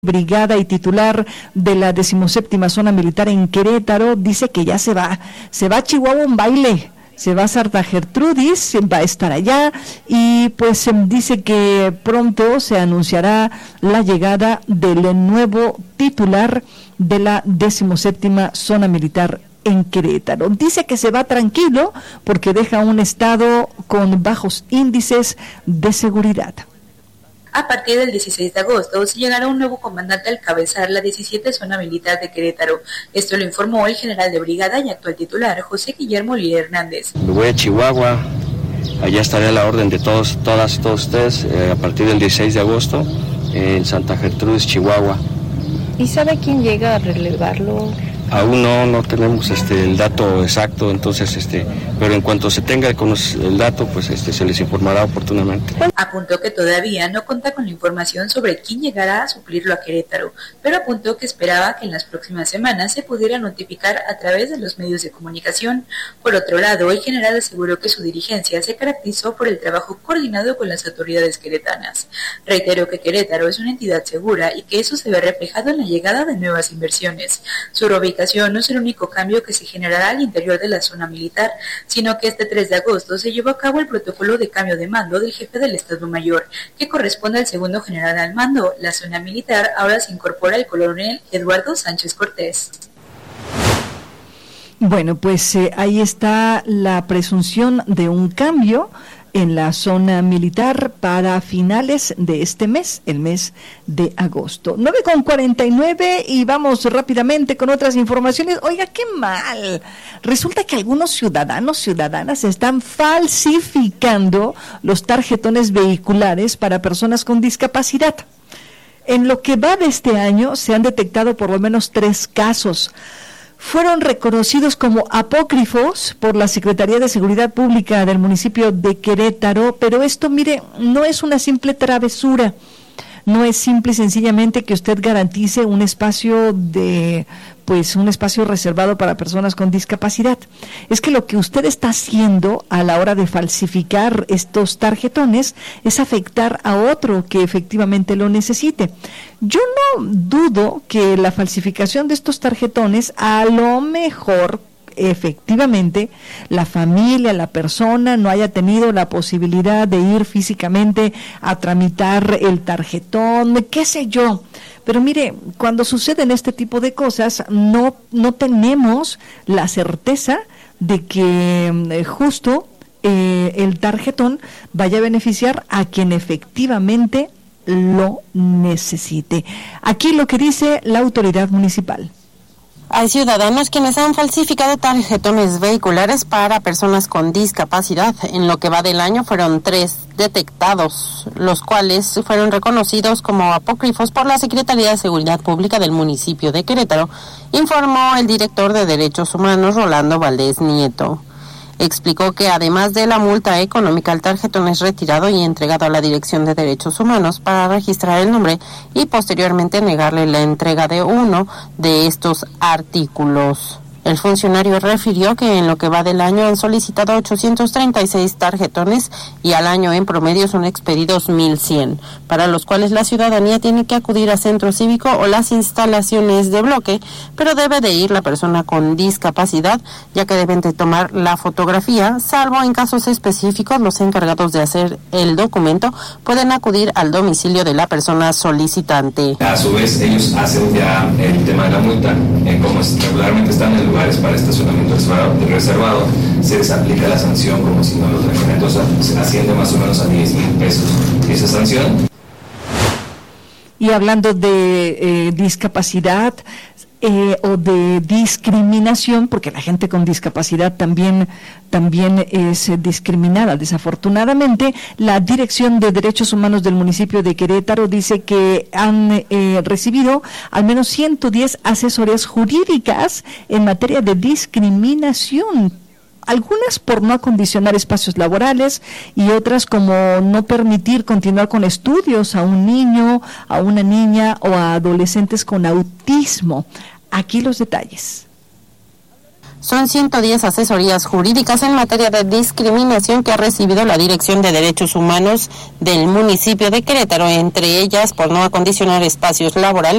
Brigada y titular de la 17ª Zona Militar en Querétaro, dice que ya se va a Chihuahua un baile, se va a Santa Gertrudis, va a estar allá y pues dice que pronto se anunciará la llegada del nuevo titular de la 17ª Zona Militar en Querétaro. Dice que se va tranquilo porque deja un estado con bajos índices de seguridad. A partir del 16 de agosto se llegará un nuevo comandante al cabezar la 17 Zona Militar de Querétaro. Esto lo informó el general de brigada y actual titular, José Guillermo Lira Hernández. Me voy a Chihuahua, allá estaré a la orden de todos ustedes a partir del 16 de agosto en Santa Gertrudis, Chihuahua. ¿Y sabe quién llega a relevarlo? Aún no tenemos el dato exacto, entonces pero en cuanto se tenga el dato, pues se les informará oportunamente. Apuntó que todavía no cuenta con la información sobre quién llegará a suplirlo a Querétaro, pero apuntó que esperaba que en las próximas semanas se pudiera notificar a través de los medios de comunicación. Por otro lado, el general aseguró que su dirigencia se caracterizó por el trabajo coordinado con las autoridades queretanas. Reiteró que Querétaro es una entidad segura y que eso se ve reflejado en la llegada de nuevas inversiones. Su ubicación no es el único cambio que se generará al interior de la zona militar, sino que este 3 de agosto se llevó a cabo el protocolo de cambio de mando del jefe del Estado Mayor, que corresponde al segundo general al mando. La zona militar ahora se incorpora al coronel Eduardo Sánchez Cortés. Bueno, pues ahí está la presunción de un cambio en la zona militar para finales de este mes, el mes de agosto. 9:49 y vamos rápidamente con otras informaciones. Oiga, qué mal. Resulta que algunos ciudadanas están falsificando los tarjetones vehiculares para personas con discapacidad. En lo que va de este año se han detectado por lo menos 3 casos. Fueron reconocidos como apócrifos por la Secretaría de Seguridad Pública del municipio de Querétaro, pero esto, mire, no es una simple travesura, no es simple y sencillamente que usted garantice un espacio reservado para personas con discapacidad. Es que lo que usted está haciendo a la hora de falsificar estos tarjetones es afectar a otro que efectivamente lo necesite. Yo no dudo que la falsificación de estos tarjetones, a lo mejor efectivamente la familia, la persona no haya tenido la posibilidad de ir físicamente a tramitar el tarjetón, qué sé yo. Pero mire, cuando suceden este tipo de cosas, no tenemos la certeza de que justo el tarjetón vaya a beneficiar a quien efectivamente lo necesite. Aquí lo que dice la autoridad municipal. Hay ciudadanos quienes han falsificado tarjetones vehiculares para personas con discapacidad. En lo que va del año fueron 3 detectados, los cuales fueron reconocidos como apócrifos por la Secretaría de Seguridad Pública del municipio de Querétaro, informó el director de Derechos Humanos, Rolando Valdés Nieto. Explicó que además de la multa económica, el tarjetón es retirado y entregado a la Dirección de Derechos Humanos para registrar el nombre y posteriormente negarle la entrega de uno de estos artículos. El funcionario refirió que en lo que va del año han solicitado 836 tarjetones y al año en promedio son expedidos 1,100, para los cuales la ciudadanía tiene que acudir a centro cívico o las instalaciones de bloque, pero debe de ir la persona con discapacidad, ya que deben de tomar la fotografía, salvo en casos específicos los encargados de hacer el documento pueden acudir al domicilio de la persona solicitante. A su vez ellos hacen ya el tema de la multa, como regularmente están en lugares para estacionamiento reservado, se les aplica la sanción como si no lo trajeran. Entonces asciende más o menos a 10,000 pesos esa sanción. Y hablando de discapacidad o de discriminación, porque la gente con discapacidad también es discriminada. Desafortunadamente, la Dirección de Derechos Humanos del municipio de Querétaro dice que han recibido al menos 110 asesorías jurídicas en materia de discriminación. Algunas por no acondicionar espacios laborales y otras como no permitir continuar con estudios a un niño, a una niña o a adolescentes con autismo. Aquí los detalles. Son 110 asesorías jurídicas en materia de discriminación que ha recibido la Dirección de Derechos Humanos del municipio de Querétaro, entre ellas por no acondicionar espacios laborales